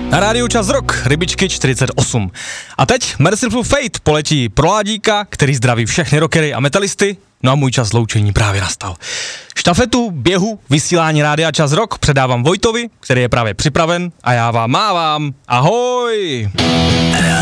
Na rádiu Čas Rock, Rybičky 48. A teď Merciful Fate poletí pro Ládíka, který zdraví všechny rockery a metalisty, no a můj čas loučení právě nastal. Štafetu, běhu, vysílání rádia Čas Rock předávám Vojtovi, který je právě připraven a já vám mávám. Ahoj!